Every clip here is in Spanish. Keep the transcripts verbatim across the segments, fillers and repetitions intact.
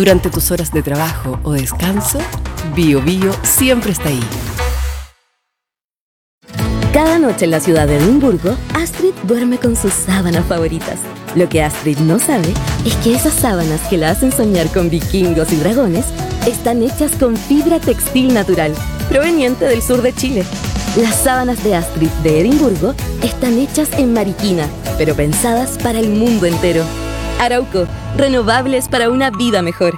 Durante tus horas de trabajo o descanso, Bio Bio siempre está ahí. Cada noche en la ciudad de Edimburgo, Astrid duerme con sus sábanas favoritas. Lo que Astrid no sabe es que esas sábanas que la hacen soñar con vikingos y dragones están hechas con fibra textil natural, proveniente del sur de Chile. Las sábanas de Astrid de Edimburgo están hechas en Mariquina, pero pensadas para el mundo entero. Arauco, renovables para una vida mejor.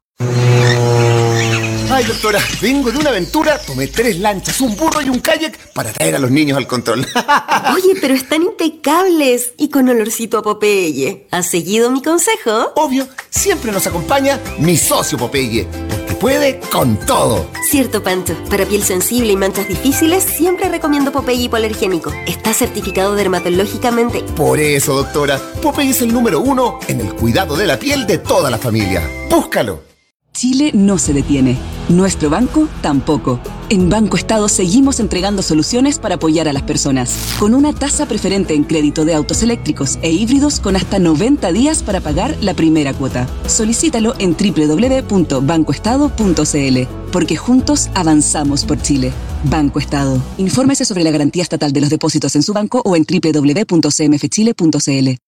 Ay, doctora, vengo de una aventura, tomé tres lanchas, un burro y un kayak para traer a los niños al control. Oye, pero están impecables y con olorcito a Popeye. ¿Has seguido mi consejo? Obvio, siempre nos acompaña mi socio Popeye, porque puede con todo. Cierto, Pancho. Para piel sensible y manchas difíciles, siempre recomiendo Popeye hipoalergénico. Está certificado dermatológicamente. Por eso, doctora, Popeye es el número uno en el cuidado de la piel de toda la familia. ¡Búscalo! Chile no se detiene. Nuestro banco tampoco. En Banco Estado seguimos entregando soluciones para apoyar a las personas, con una tasa preferente en crédito de autos eléctricos e híbridos con hasta noventa días para pagar la primera cuota. Solicítalo en doble u doble u doble u punto banco estado punto c l, porque juntos avanzamos por Chile. Banco Estado. Infórmese sobre la garantía estatal de los depósitos en su banco o en doble u doble u doble u punto c m f chile punto c l.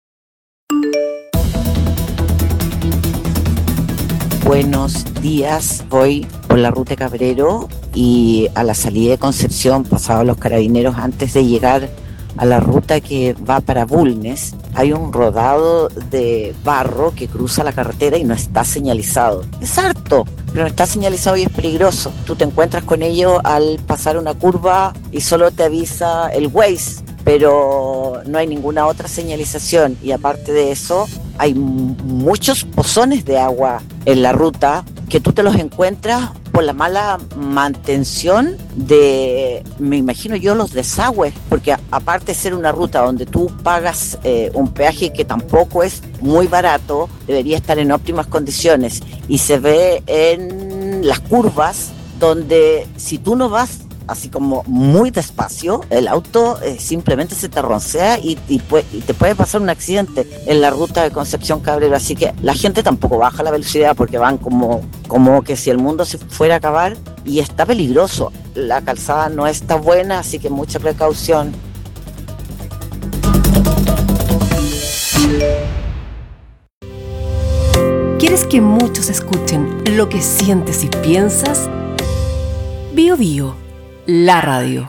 Buenos días, voy por la ruta Cabrero y a la salida de Concepción, pasados los Carabineros, antes de llegar a la ruta que va para Bulnes, hay un rodado de barro que cruza la carretera y no está señalizado. Es harto, pero no está señalizado y es peligroso. Tú te encuentras con ello al pasar una curva y solo te avisa el Waze, pero no hay ninguna otra señalización, y aparte de eso hay m- muchos pozones de agua en la ruta que tú te los encuentras por la mala mantención de, me imagino yo, los desagües, porque a- aparte de ser una ruta donde tú pagas eh, un peaje que tampoco es muy barato, debería estar en óptimas condiciones, y se ve en las curvas donde si tú no vas así como muy despacio, el auto eh, simplemente se te roncea y, y, pu- y te puede pasar un accidente en la ruta de Concepción Cabrero. Así que la gente tampoco baja la velocidad porque van como, como que si el mundo se fuera a acabar, y está peligroso. La calzada no está buena, así que mucha precaución. ¿Quieres que muchos escuchen lo que sientes y piensas? Bio Bio, la radio.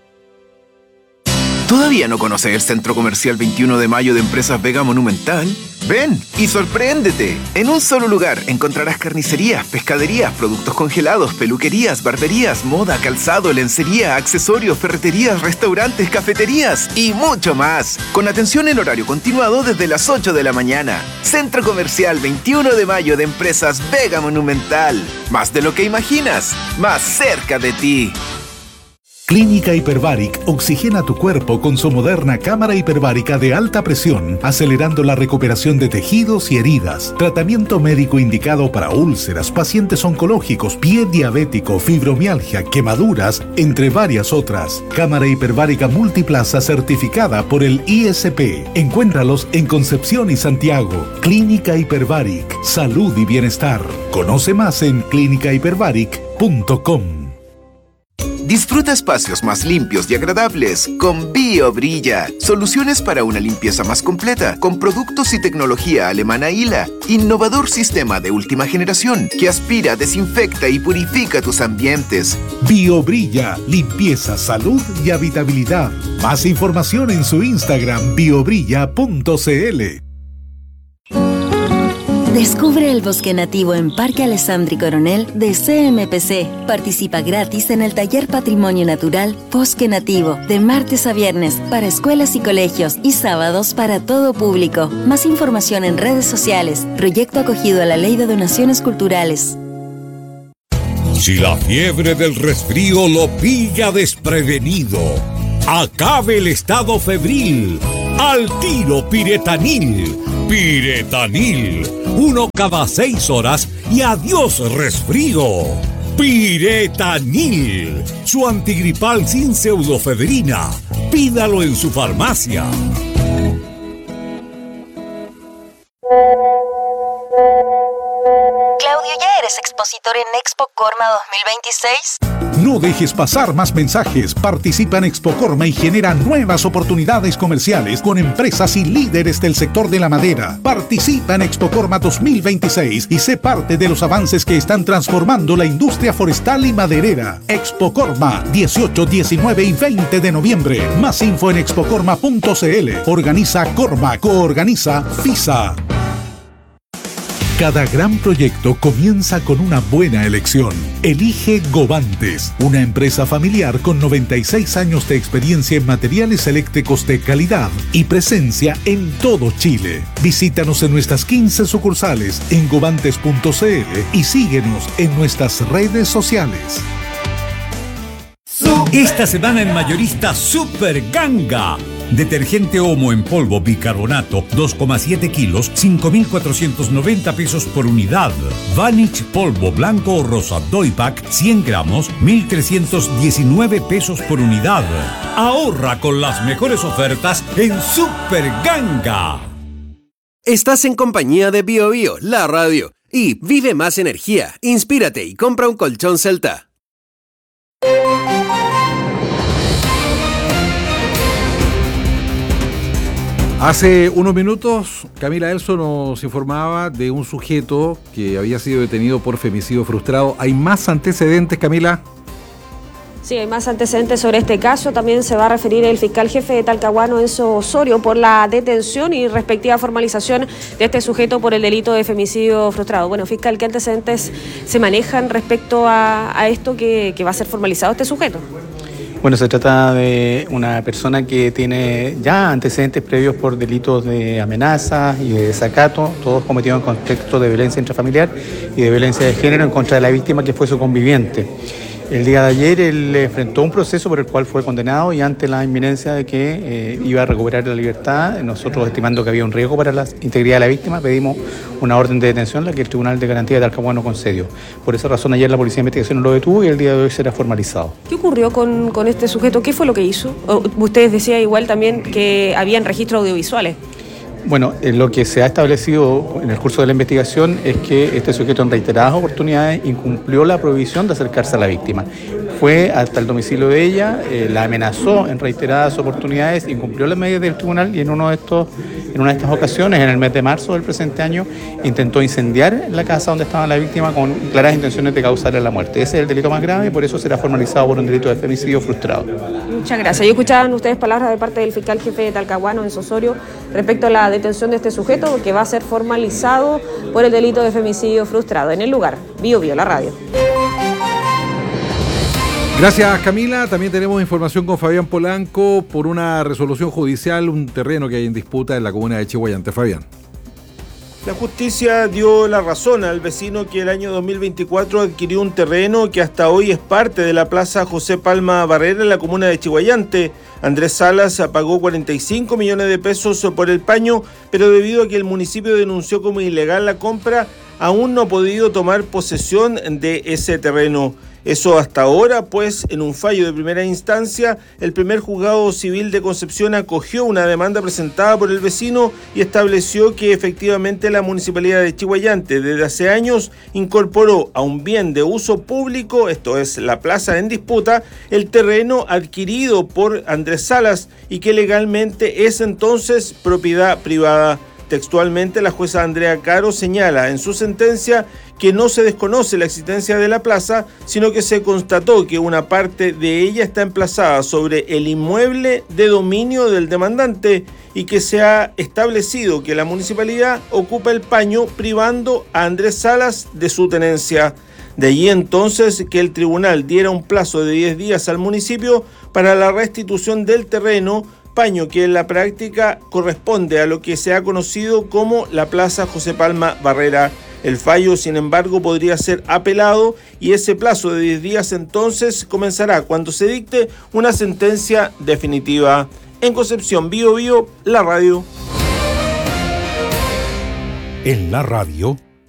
¿Todavía no conoces el Centro Comercial veintiuno de Mayo de Empresas Vega Monumental? Ven y sorpréndete. En un solo lugar encontrarás carnicerías, pescaderías, productos congelados, peluquerías, barberías, moda, calzado, lencería, accesorios, ferreterías, restaurantes, cafeterías y mucho más. Con atención en horario continuado desde las ocho de la mañana. Centro Comercial veintiuno de Mayo de Empresas Vega Monumental. Más de lo que imaginas, más cerca de ti. Clínica Hyperbaric oxigena tu cuerpo con su moderna cámara hiperbárica de alta presión, acelerando la recuperación de tejidos y heridas. Tratamiento médico indicado para úlceras, pacientes oncológicos, pie diabético, fibromialgia, quemaduras, entre varias otras. Cámara hiperbárica multiplaza certificada por el I S P. Encuéntralos en Concepción y Santiago. Clínica Hyperbaric, salud y bienestar. Conoce más en clínica hyperbaric punto com. Disfruta espacios más limpios y agradables con BioBrilla. Soluciones para una limpieza más completa con productos y tecnología alemana I L A. Innovador sistema de última generación que aspira, desinfecta y purifica tus ambientes. BioBrilla, limpieza, salud y habitabilidad. Más información en su Instagram biobrilla punto c l. Descubre el bosque nativo en Parque Alessandri Coronel de C M P C. Participa gratis en el taller Patrimonio Natural Bosque Nativo de martes a viernes para escuelas y colegios y sábados para todo público. Más información en redes sociales. Proyecto acogido a la Ley de Donaciones Culturales. Si la fiebre del resfrío lo pilla desprevenido, acabe el estado febril. Al tiro Piretanil. Piretanil. Uno cada seis horas y adiós resfrío. Piretanil. Su antigripal sin pseudofebrina. Pídalo en su farmacia. sector en Expo Corma dos mil veintiséis? No dejes pasar más mensajes. Participa en Expo Corma y genera nuevas oportunidades comerciales con empresas y líderes del sector de la madera. Participa en Expo Corma dos mil veintiséis y sé parte de los avances que están transformando la industria forestal y maderera. Expo Corma, dieciocho, diecinueve y veinte de noviembre. Más info en expocorma punto cl. Organiza Corma, coorganiza FISA. Cada gran proyecto comienza con una buena elección. Elige Govantes, una empresa familiar con noventa y seis años de experiencia en materiales eléctricos de calidad y presencia en todo Chile. Visítanos en nuestras quince sucursales en govantes punto cl y síguenos en nuestras redes sociales. Esta semana en Mayorista Super Ganga. Detergente Omo en polvo bicarbonato dos coma siete kilos, cinco mil cuatrocientos noventa pesos por unidad. Vanish polvo blanco o rosa Doypack cien gramos, mil trescientos diecinueve pesos por unidad. Ahorra con las mejores ofertas en Super Ganga. Estás en compañía de Bio Bio, la radio. Y vive más energía, inspírate y compra un colchón Celta. Hace unos minutos, Camila Elso nos informaba de un sujeto que había sido detenido por femicidio frustrado. ¿Hay más antecedentes, Camila? Sí, hay más antecedentes sobre este caso. También se va a referir el fiscal jefe de Talcahuano, Enzo Osorio, por la detención y respectiva formalización de este sujeto por el delito de femicidio frustrado. Bueno, fiscal, ¿qué antecedentes se manejan respecto a, a esto que, que va a ser formalizado este sujeto? Bueno, se trata de una persona que tiene ya antecedentes previos por delitos de amenaza y de desacato, todos cometidos en contexto de violencia intrafamiliar y de violencia de género en contra de la víctima, que fue su conviviente. El día de ayer él enfrentó un proceso por el cual fue condenado y ante la inminencia de que eh, iba a recuperar la libertad, nosotros estimando que había un riesgo para la integridad de la víctima, pedimos una orden de detención, la que el Tribunal de Garantía de Talcahuano concedió. Por esa razón ayer la Policía de Investigación lo detuvo y el día de hoy será formalizado. ¿Qué ocurrió con, con este sujeto? ¿Qué fue lo que hizo? Ustedes decían igual también que habían registros audiovisuales. Bueno, eh, lo que se ha establecido en el curso de la investigación es que este sujeto en reiteradas oportunidades incumplió la prohibición de acercarse a la víctima. Fue hasta el domicilio de ella, eh, la amenazó en reiteradas oportunidades, incumplió las medidas del tribunal y en uno de estos, en una de estas ocasiones, en el mes de marzo del presente año, intentó incendiar la casa donde estaba la víctima con claras intenciones de causarle la muerte. Ese es el delito más grave y por eso será formalizado por un delito de femicidio frustrado. Muchas gracias. Y escuchaban ustedes palabras de parte del fiscal jefe de Talcahuano, Enzo Osorio, respecto a la detención de este sujeto que va a ser formalizado por el delito de femicidio frustrado. En el lugar, Bio Bio, la radio. Gracias, Camila. También tenemos información con Fabián Polanco por una resolución judicial, un terreno que hay en disputa en la comuna de Chiguayante. Fabián. La justicia dio la razón al vecino que el año dos mil veinticuatro adquirió un terreno que hasta hoy es parte de la plaza José Palma Barrera en la comuna de Chiguayante. Andrés Salas pagó cuarenta y cinco millones de pesos por el paño, pero debido a que el municipio denunció como ilegal la compra, aún no ha podido tomar posesión de ese terreno. Eso hasta ahora, pues, en un fallo de primera instancia, el primer juzgado civil de Concepción acogió una demanda presentada por el vecino y estableció que efectivamente la municipalidad de Chiguayante desde hace años incorporó a un bien de uso público, esto es la plaza en disputa, el terreno adquirido por Andrés Salas y que legalmente es entonces propiedad privada. Textualmente, la jueza Andrea Caro señala en su sentencia que no se desconoce la existencia de la plaza, sino que se constató que una parte de ella está emplazada sobre el inmueble de dominio del demandante y que se ha establecido que la municipalidad ocupa el paño privando a Andrés Salas de su tenencia. De allí entonces que el tribunal diera un plazo de diez días al municipio para la restitución del terreno, paño que en la práctica corresponde a lo que se ha conocido como la Plaza José Palma Barrera. El fallo, sin embargo, podría ser apelado y ese plazo de diez días entonces comenzará cuando se dicte una sentencia definitiva. En Concepción, Bio Bio, la radio. En la radio,